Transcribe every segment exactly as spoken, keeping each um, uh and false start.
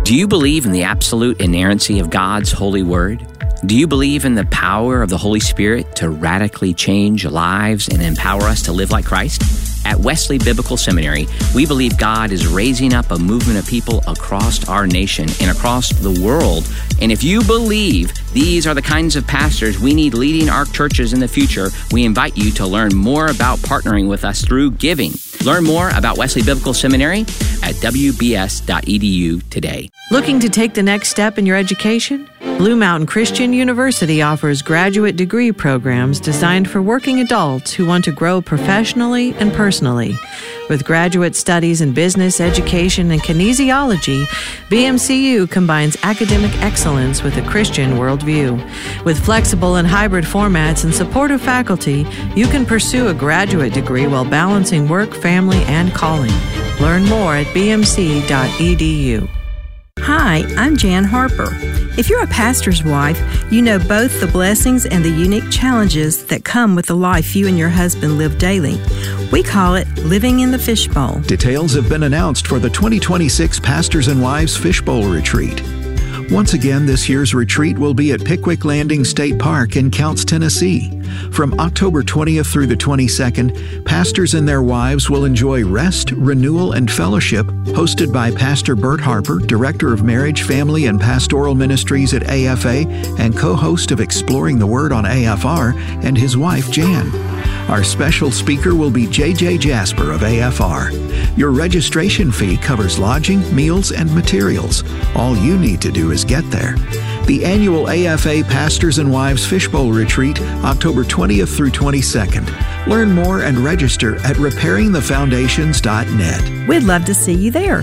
Do you believe in the absolute inerrancy of God's holy word? Do you believe in the power of the Holy Spirit to radically change lives and empower us to live like Christ? At Wesley Biblical Seminary, we believe God is raising up a movement of people across our nation and across the world. And if you believe these are the kinds of pastors we need leading our churches in the future, we invite you to learn more about partnering with us through giving. Learn more about Wesley Biblical Seminary at w b s dot e d u today. Looking to take the next step in your education? Blue Mountain Christian University offers graduate degree programs designed for working adults who want to grow professionally and personally. With graduate studies in business, education, and kinesiology, B M C U combines academic excellence with a Christian worldview. With flexible and hybrid formats and supportive faculty, you can pursue a graduate degree while balancing work, family, and calling. Learn more at b m c dot e d u. Hi, I'm Jan Harper. If you're a pastor's wife, you know both the blessings and the unique challenges that come with the life you and your husband live daily. We call it living in the fishbowl. Details have been announced for the twenty twenty-six Pastors and Wives Fishbowl Retreat. Once again, this year's retreat will be at Pickwick Landing State Park in Counce, Tennessee. From October twentieth through the twenty-second, pastors and their wives will enjoy rest, renewal, and fellowship, hosted by Pastor Bert Harper, Director of Marriage, Family, and Pastoral Ministries at A F A and co-host of Exploring the Word on A F R, and his wife, Jan. Our special speaker will be J J Jasper of A F R. Your registration fee covers lodging, meals, and materials. All you need to do is get there. The annual A F A Pastors and Wives Fishbowl Retreat, October twentieth through twenty-second. Learn more and register at repairing the foundations dot net. We'd love to see you there.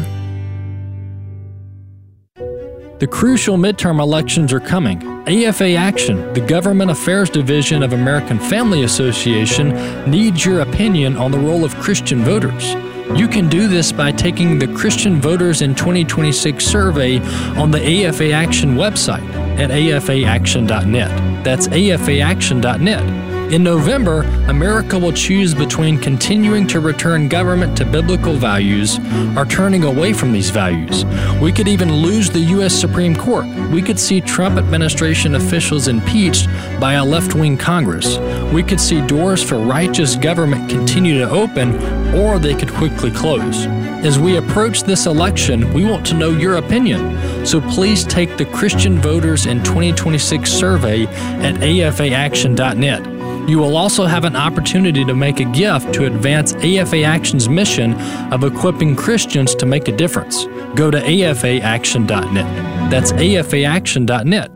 The crucial midterm elections are coming. A F A Action, the Government Affairs Division of American Family Association, needs your opinion on the role of Christian voters. You can do this by taking the Christian Voters in twenty twenty-six survey on the A F A Action website at a f a action dot net. That's a f a action dot net. In November, America will choose between continuing to return government to biblical values or turning away from these values. We could even lose the U S Supreme Court. We could see Trump administration officials impeached by a left-wing Congress. We could see doors for righteous government continue to open, or they could quickly close. As we approach this election, we want to know your opinion. So please take the Christian Voters in twenty twenty-six survey at a f a action dot net. You will also have an opportunity to make a gift to advance A F A Action's mission of equipping Christians to make a difference. Go to a f a action dot net. That's a f a action dot net.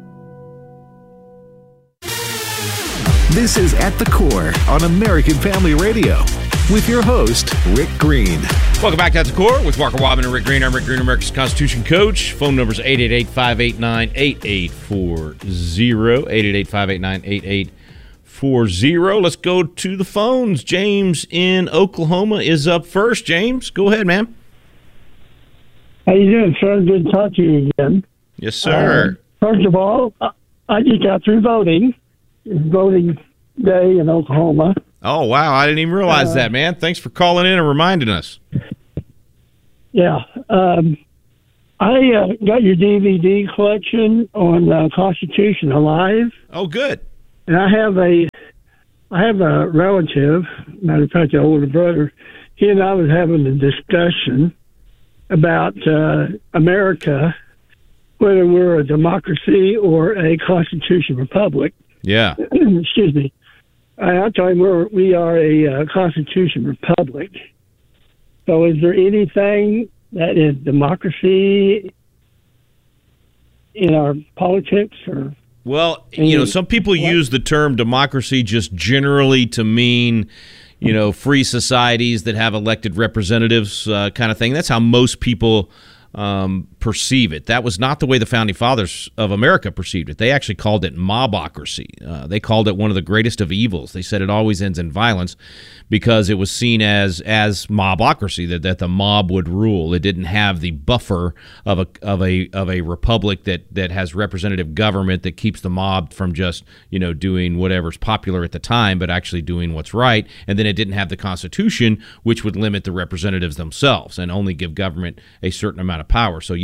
This is At the Core on American Family Radio with your host, Rick Green. Welcome back to At the Core with Walker Wobben and Rick Green. I'm Rick Green, America's Constitution Coach. Phone number is eight eight eight, five eight nine, eight eight four zero, eight eight eight, five eight nine, eight eight four zero. Let's go to the phones. James in Oklahoma is up first. James, go ahead, man. How you doing, sir? Good to talk to you again. Yes, sir. Uh, first of all, I just got through voting. It's voting day in Oklahoma. Oh, wow. I didn't even realize uh, that, man. Thanks for calling in and reminding us. Yeah. Um, I uh, got your D V D collection on uh, Constitution Alive. Oh, good. And I have a, I have a relative, matter of fact, an older brother. He and I was having a discussion about uh, America, whether we're a democracy or a constitution republic. Yeah. Excuse me. I, I told him we're, we are a uh, constitution republic. So is there anything that is democracy in our politics or... Well, you know, some people use the term democracy just generally to mean, you know, free societies that have elected representatives uh, kind of thing. That's how most people um, perceive it. That was not the way the Founding Fathers of America perceived it. They actually called it mobocracy. Uh, they called it one of the greatest of evils. They said it always ends in violence because it was seen as as mobocracy, that, that the mob would rule. It didn't have the buffer of a of a of a republic that that has representative government that keeps the mob from just, you know, doing whatever's popular at the time, but actually doing what's right. And then it didn't have the Constitution, which would limit the representatives themselves and only give government a certain amount of power. So yeah.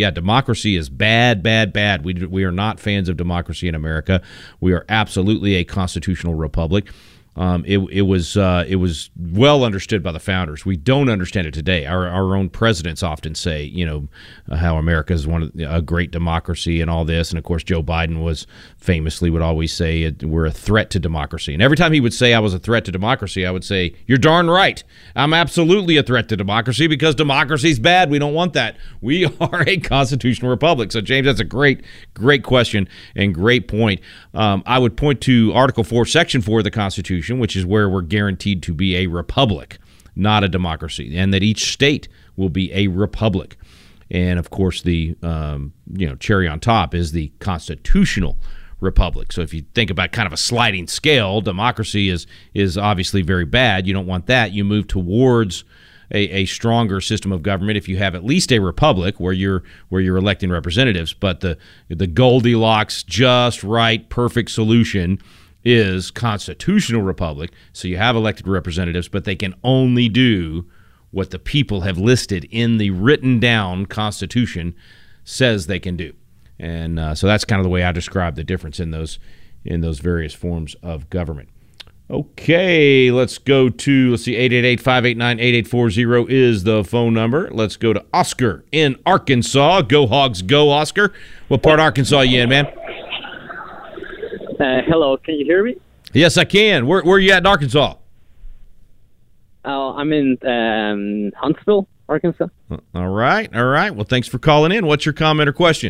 yeah, democracy is bad, bad, bad. We we are not fans of democracy in America. We are absolutely a constitutional republic. Um, it it was uh, it was well understood by the founders. We don't understand it today. Our our own presidents often say, you know, uh, how America is one of the, a great democracy and all this. And of course, Joe Biden was famously would always say it, we're a threat to democracy. And every time he would say I was a threat to democracy, I would say you're darn right. I'm absolutely a threat to democracy because democracy's bad. We don't want that. We are a constitutional republic. So James, that's a great great question and great point. Um, I would point to Article Four, Section Four of the Constitution, which is where we're guaranteed to be a republic, not a democracy, and that each state will be a republic. And of course, the um, you know cherry on top is the constitutional republic. So if you think about kind of a sliding scale, democracy is is obviously very bad. You don't want that. You move towards a, a stronger system of government if you have at least a republic where you're where you're electing representatives. But the the Goldilocks, just right, perfect solution is constitutional republic. So you have elected representatives, but they can only do what the people have listed in the written down Constitution says they can do. And uh, so that's kind of the way I describe the difference in those in those various forms of government. Okay, let's go to, let's see, eight eight eight, five eight nine, eight eight four zero is the phone number. Let's go to Oscar in Arkansas. Go Hogs, go, Oscar. What part of Arkansas are you in, man? Uh, hello, can you hear me? Yes, I can. Where, where are you at in Arkansas? Uh, I'm in um, Huntsville, Arkansas. All right, all right. Well, thanks for calling in. What's your comment or question?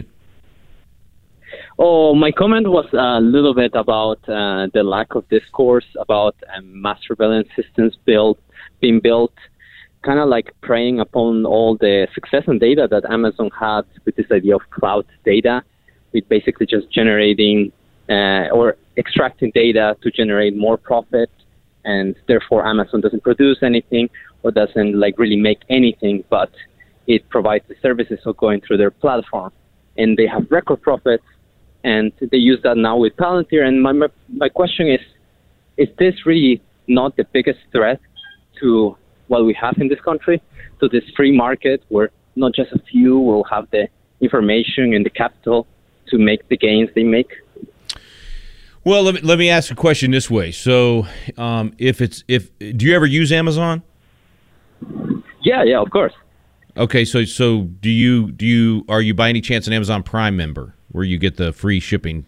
Oh, my comment was a little bit about uh, the lack of discourse about um, mass surveillance systems built, being built, kind of like preying upon all the success and data that Amazon had with this idea of cloud data, with basically just generating Uh, or extracting data to generate more profit, and therefore Amazon doesn't produce anything or doesn't like really make anything, but it provides the services of going through their platform, and they have record profits, and they use that now with Palantir. And my my question is, is this really not the biggest threat to what we have in this country, to this free market where not just a few will have the information and the capital to make the gains they make? Well, let me, let me ask a question this way. So, um, if it's if do you ever use Amazon? Yeah, yeah, of course. Okay, so so do you do you are you by any chance an Amazon Prime member where you get the free shipping?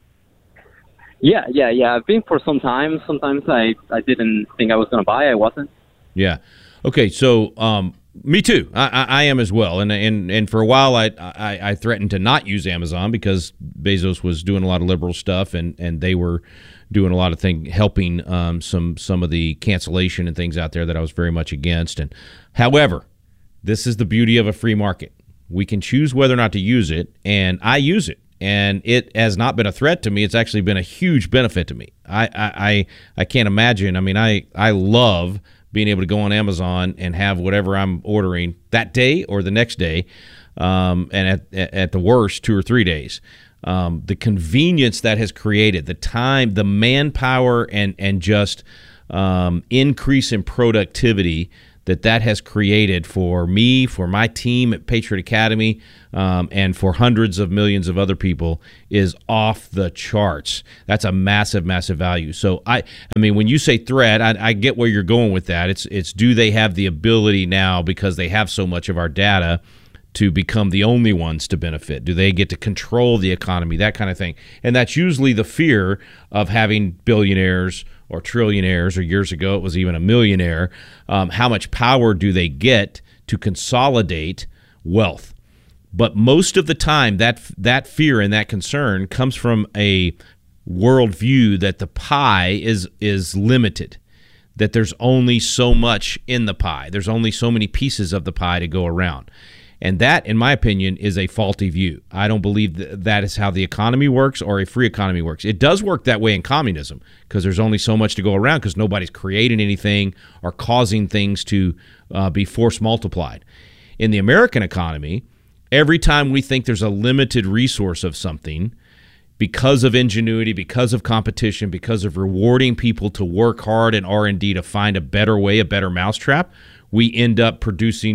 Yeah, yeah, yeah. I've been for some time. Sometimes I, I didn't think I was going to buy. I wasn't. Yeah. Okay, so um, me too. I, I, I am as well. And and and for a while, I, I I threatened to not use Amazon because Bezos was doing a lot of liberal stuff, and, and they were doing a lot of thing helping um, some some of the cancellation and things out there that I was very much against. And however, this is the beauty of a free market. We can choose whether or not to use it, and I use it. And it has not been a threat to me. It's actually been a huge benefit to me. I I, I, I can't imagine. I mean, I, I love being able to go on Amazon and have whatever I'm ordering that day or the next day, um, and at at the worst, two or three days. Um, the convenience that has created, the time, the manpower, and and just um, increase in productivity that that has created for me, for my team at Patriot Academy, um, and for hundreds of millions of other people is off the charts. That's a massive, massive value. So I, I mean, when you say threat, I, I get where you're going with that. It's, it's do they have the ability now, because they have so much of our data, to become the only ones to benefit? Do they get to control the economy, that kind of thing? And that's usually the fear of having billionaires or trillionaires, or years ago it was even a millionaire. Um, how much power do they get to consolidate wealth? But most of the time, that that fear and that concern comes from a worldview that the pie is is limited, that there's only so much in the pie. There's only so many pieces of the pie to go around. And that, in my opinion, is a faulty view. I don't believe that, that is how the economy works or a free economy works. It does work that way in communism because there's only so much to go around because nobody's creating anything or causing things to uh, be force multiplied. In the American economy, every time we think there's a limited resource of something, because of ingenuity, because of competition, because of rewarding people to work hard in R and D to find a better way, a better mousetrap, we end up producing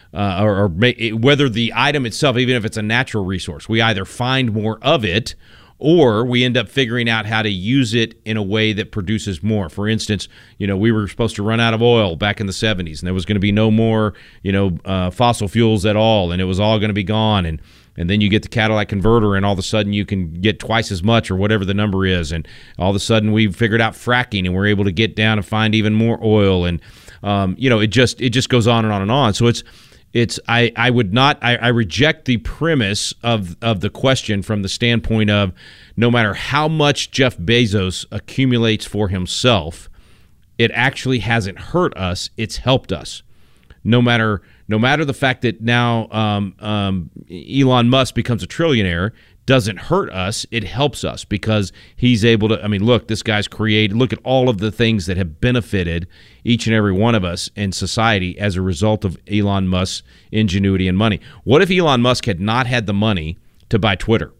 uh, or, or may, whether the item itself, even if it's a natural resource, we either find more of it or we end up figuring out how to use it in a way that produces more. For instance, you know, we were supposed to run out of oil back in the seventies, and there was going to be no more, you know, uh, fossil fuels at all, and it was all going to be gone. And and then you get the Cadillac converter, and all of a sudden you can get twice as much or whatever the number is. And all of a sudden we figured out fracking, and we're able to get down and find even more oil. And um, you know, it just it just goes on and on and on. So it's It's I, I would not I, I reject the premise of, of the question from the standpoint of no matter how much Jeff Bezos accumulates for himself, it actually hasn't hurt us, it's helped us. No matter no matter the fact that now um, um, Elon Musk becomes a trillionaire doesn't hurt us, it helps us because he's able to, I mean, look, this guy's created, look at all of the things that have benefited each and every one of us in society as a result of Elon Musk's ingenuity and money. What if Elon Musk had not had the money to buy Twitter?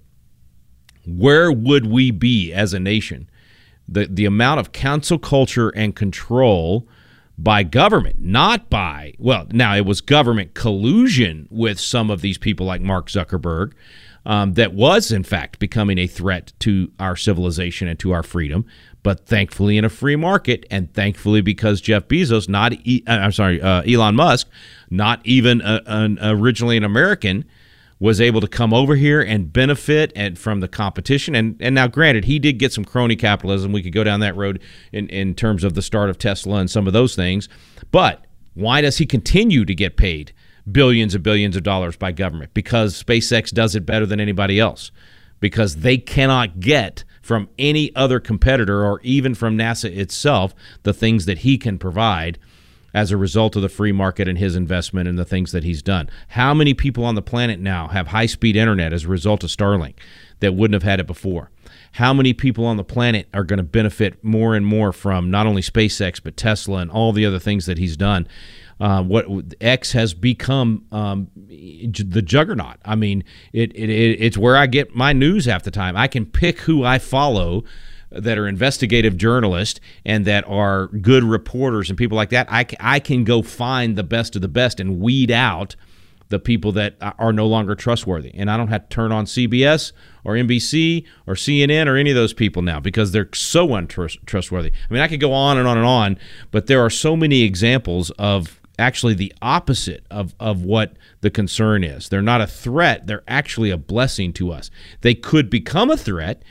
Where would we be as a nation? The, the amount of cancel culture and control by government, not by, well, now it was government collusion with some of these people like Mark Zuckerberg, Um, that was, in fact, becoming a threat to our civilization and to our freedom. But thankfully in a free market, and thankfully because Jeff Bezos, not e- I'm sorry, uh, Elon Musk, not even a, an, originally an American, was able to come over here and benefit and from the competition. And and now, granted, he did get some crony capitalism. We could go down that road in, in terms of the start of Tesla and some of those things. But why does he continue to get paid billions and billions of dollars by government? Because SpaceX does it better than anybody else, because they cannot get from any other competitor or even from NASA itself the things that he can provide as a result of the free market and his investment and the things that he's done. How many people on the planet now have high-speed internet as a result of Starlink that wouldn't have had it before? How many people on the planet are going to benefit more and more from not only SpaceX but Tesla and all the other things that he's done? Uh, what X has become um, the juggernaut. I mean, it, it it's where I get my news half the time. I can pick who I follow that are investigative journalists and that are good reporters and people like that. I, I can go find the best of the best and weed out the people that are no longer trustworthy. And I don't have to turn on C B S or N B C or C N N or any of those people now because they're so untrustworthy. I mean, I could go on and on and on, but there are so many examples of actually the opposite of, of what the concern is. They're not a threat. They're actually a blessing to us. They could become a threat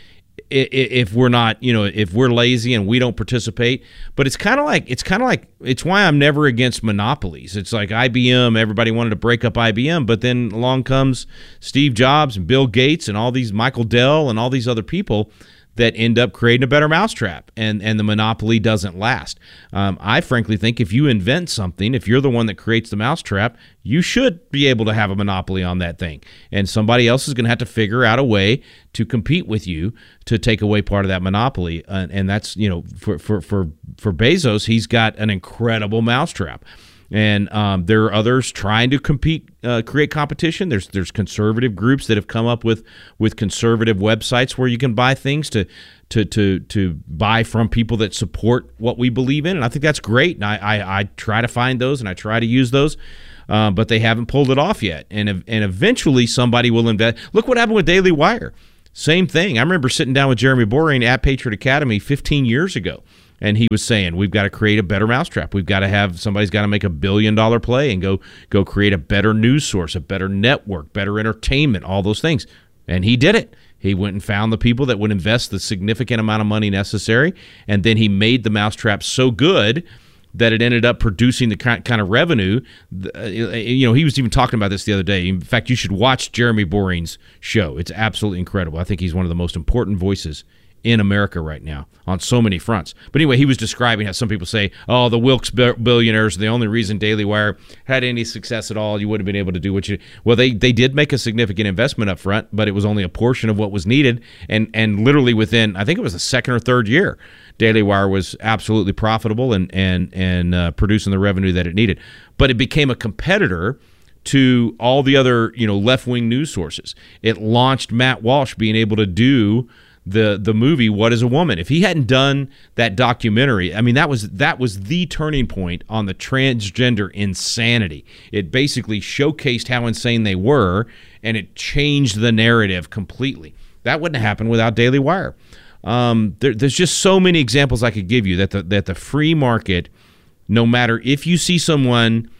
if we're not, you know, if we're lazy and we don't participate. But it's kind of like, it's kind of like, it's why I'm never against monopolies. It's like I B M, everybody wanted to break up I B M, but then along comes Steve Jobs and Bill Gates and all these, Michael Dell and all these other people that end up creating a better mousetrap, and, and the monopoly doesn't last. Um, I frankly think if you invent something, if you're the one that creates the mousetrap, you should be able to have a monopoly on that thing. And somebody else is going to have to figure out a way to compete with you to take away part of that monopoly. Uh, and that's, you know, for, for, for, for Bezos, he's got an incredible mousetrap. And um, there are others trying to compete, uh, create competition. There's there's conservative groups that have come up with, with conservative websites where you can buy things to to to to buy from people that support what we believe in, and I think that's great. And I I, I try to find those and I try to use those, uh, but they haven't pulled it off yet. And and eventually somebody will invest. Look what happened with Daily Wire. Same thing. I remember sitting down with Jeremy Boring at Patriot Academy fifteen years ago. And he was saying, we've got to create a better mousetrap. We've got to have, somebody's got to make a billion dollar play and go go create a better news source, a better network, better entertainment, all those things. And he did it. He went and found the people that would invest the significant amount of money necessary. And then he made the mousetrap so good that it ended up producing the kind of revenue. You know, he was even talking about this the other day. In fact, you should watch Jeremy Boring's show. It's absolutely incredible. I think he's one of the most important voices in America right now on so many fronts. But anyway, he was describing how some people say, oh, the Wilkes billionaires are the only reason Daily Wire had any success at all. You would have been able to do what you did. Well, they, they did make a significant investment up front, but it was only a portion of what was needed. And, and literally within, I think it was the second or third year, Daily Wire was absolutely profitable and, and, and uh, producing the revenue that it needed. But it became a competitor to all the other, you know, left-wing news sources. It launched Matt Walsh being able to do the the movie What is a Woman. If he hadn't done that documentary, I mean, that was that was the turning point on the transgender insanity. It basically showcased how insane they were, and it changed the narrative completely. That wouldn't happen without Daily Wire. Um, there, there's just so many examples I could give you that the, that the free market, no matter if you see someone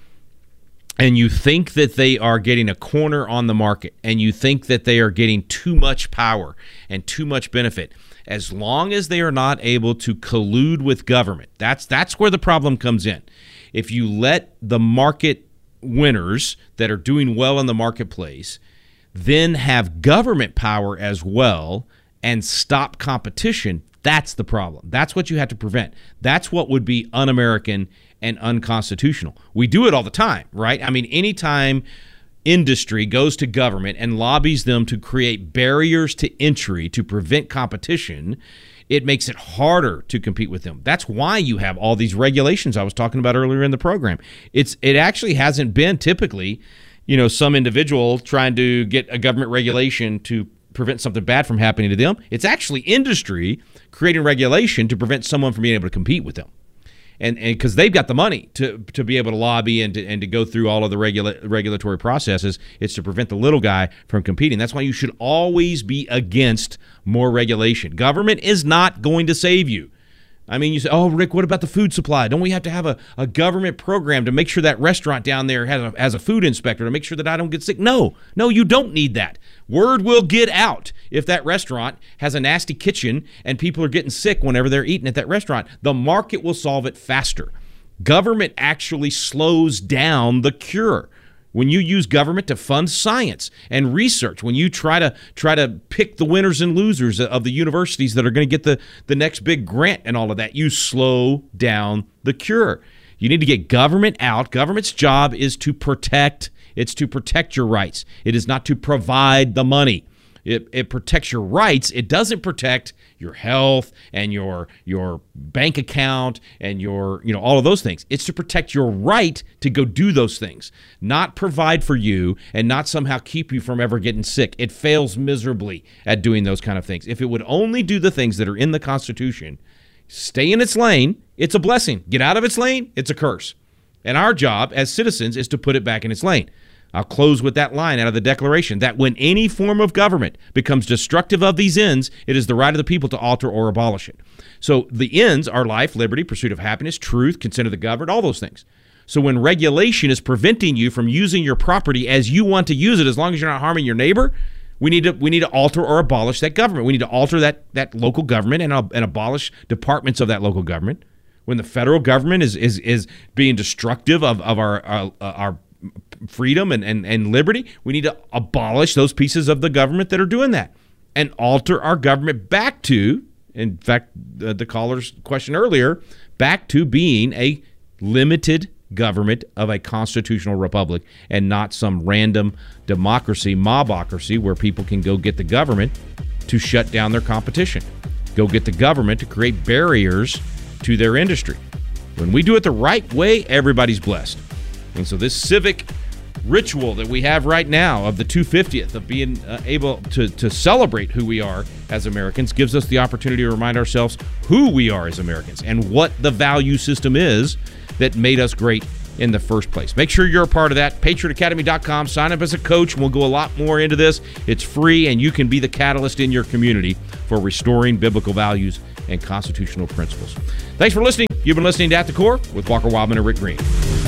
and you think that they are getting a corner on the market and you think that they are getting too much power and too much benefit, as long as they are not able to collude with government, that's that's where the problem comes in. If you let the market winners that are doing well in the marketplace then have government power as well and stop competition, that's the problem. That's what you have to prevent. That's what would be un-American and unconstitutional. We do it all the time, right? I mean, anytime industry goes to government and lobbies them to create barriers to entry to prevent competition, it makes it harder to compete with them. That's why you have all these regulations I was talking about earlier in the program. It's it actually hasn't been typically, you know, some individual trying to get a government regulation to prevent something bad from happening to them. It's actually industry creating regulation to prevent someone from being able to compete with them. And because they've got the money to to be able to lobby and to, and to go through all of the regula- regulatory processes, it's to prevent the little guy from competing. That's why you should always be against more regulation. Government is not going to save you. I mean, you say, oh, Rick, what about the food supply? Don't we have to have a, a government program to make sure that restaurant down there has a, has a food inspector to make sure that I don't get sick? No, no, you don't need that. Word will get out if that restaurant has a nasty kitchen and people are getting sick whenever they're eating at that restaurant. The market will solve it faster. Government actually slows down the cure. When you use government to fund science and research, when you try to try to pick the winners and losers of the universities that are going to get the, the next big grant and all of that, you slow down the cure. You need to get government out. Government's job is to protect. It's to protect your rights. It is not to provide the money. It, it protects your rights. It doesn't protect your health and your your bank account and your, you know, all of those things. It's to protect your right to go do those things, not provide for you and not somehow keep you from ever getting sick. It fails miserably at doing those kind of things. If it would only do the things that are in the Constitution, stay in its lane, it's a blessing. Get out of its lane, it's a curse. And our job as citizens is to put it back in its lane. I'll close with that line out of the Declaration, that when any form of government becomes destructive of these ends, it is the right of the people to alter or abolish it. So the ends are life, liberty, pursuit of happiness, truth, consent of the governed, all those things. So when regulation is preventing you from using your property as you want to use it, as long as you're not harming your neighbor, we need to we need to alter or abolish that government. We need to alter that that local government and, uh, and abolish departments of that local government. When the federal government is is is being destructive of, of our our, our freedom and, and, and liberty, we need to abolish those pieces of the government that are doing that and alter our government back to, in fact, the, the caller's question earlier, back to being a limited government of a constitutional republic and not some random democracy, mobocracy, where people can go get the government to shut down their competition, go get the government to create barriers to their industry. When we do it the right way, everybody's blessed. And so this civic ritual that we have right now of the two hundred fiftieth, of being uh, able to, to celebrate who we are as Americans, gives us the opportunity to remind ourselves who we are as Americans and what the value system is that made us great in the first place. Make sure you're a part of that. Patriot Academy dot com. Sign up as a coach, and we'll go a lot more into this. It's free, and you can be the catalyst in your community for restoring biblical values and constitutional principles. Thanks for listening. You've been listening to At the Core with Walker Wildman and Rick Green.